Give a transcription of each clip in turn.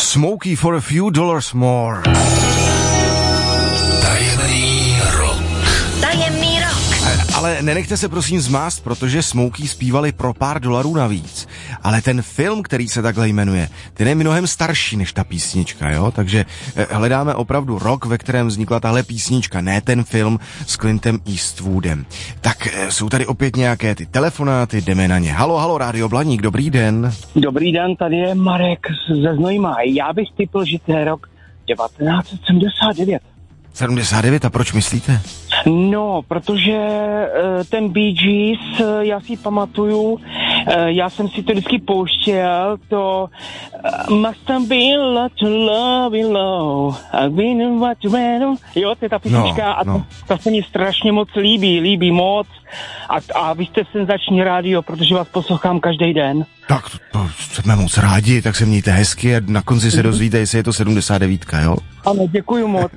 Smokey for a few dollars more. Tajemný rok. Tajemný rok. Ale nenechte se prosím zmást, protože Smokey zpívali pro pár dolarů navíc. Ale ten film, který se takhle jmenuje, ten je mnohem starší než ta písnička, jo? Takže hledáme opravdu rok, ve kterém vznikla tahle písnička, ne ten film s Clintem Eastwoodem. Tak jsou tady opět nějaké ty telefonáty, jdeme na ně. Halo, Rádio Blaník, dobrý den. Dobrý den, tady je Marek ze Znojma. Já bych typl, že to je rok 1979. 79, a proč myslíte? No, protože ten Bee Gees, já si pamatuju, já jsem si to vždycky pouštěl, to Must have been a lot to love in low, I've been in what you want. Jo, to je ta písnička a ta se mi strašně moc líbí moc. A vy jste senzační rádio, protože vás poslouchám každý den. Tak to jsme moc rádi, tak se mějte hezky a na konci se dozvíte, jestli je to 79, jo? Ano, děkuju moc.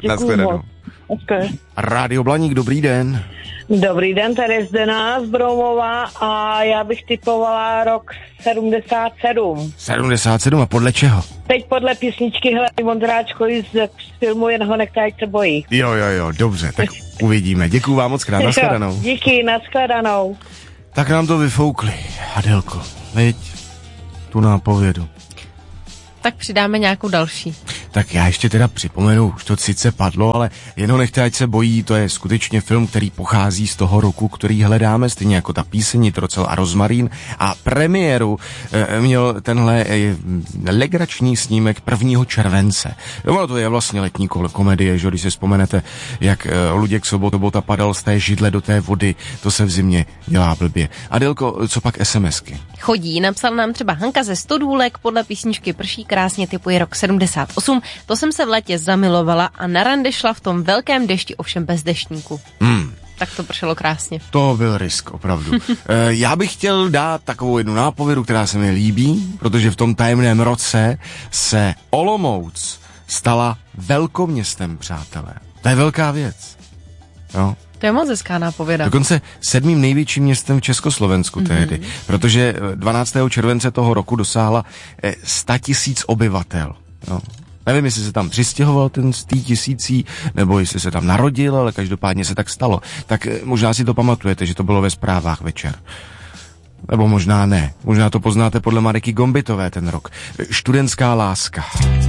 Rádio Blaník, dobrý den. Dobrý den, tady Zdena z Broumova a já bych typovala rok 77. 77 a podle čeho? Teď podle písničky Heleny Vondráčkový z filmu Jen ho nechte, ať se bojí. Jo, dobře, tak uvidíme. Děkuju vám moc krát, nashledanou. Díky, nashledanou. Tak nám to vyfoukli, Adelko, viď? Tu nápovědu. Tak přidáme nějakou další. Tak já ještě teda připomenu, už to sice padlo, ale Jen ho nechte, ať se bojí, to je skutečně film, který pochází z toho roku, který hledáme, stejně jako ta píseň Nitrocel a rozmarín. A premiéru měl tenhle legrační snímek 1. července. Ono to je vlastně letní komedie, že když si vzpomenete, jak Luděk Sobota padal z té židle do té vody, to se v zimě dělá blbě. Adelko, co pak SMSky? Chodí, napsal nám třeba Hanka ze Stodůlek, podle písničky Prší krásně, typuje rok 78. To jsem se v létě zamilovala a na rande šla v tom velkém dešti, ovšem bez deštníku. Tak to pršelo krásně. To byl risk, opravdu. Já bych chtěl dát takovou jednu nápovědu, která se mi líbí, protože v tom tajemném roce se Olomouc stala velkoměstem, přátelé. To je velká věc. Jo? To je moc hezká nápověda. Dokonce 7. největším městem v Československu tehdy, protože 12. července toho roku dosáhla 100 000 obyvatel. Jo. Nevím, jestli se tam přistěhoval ten z 100 000, nebo jestli se tam narodil, ale každopádně se tak stalo. Tak možná si to pamatujete, že to bylo ve zprávách večer. Nebo možná ne. Možná to poznáte podle Mariky Gombitové ten rok. Studentská láska.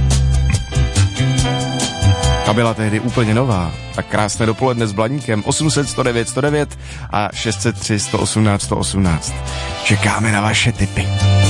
Ta byla tehdy úplně nová. Tak krásné dopoledne s Blaníkem. 800 109 109 a 603 118 118. Čekáme na vaše tipy.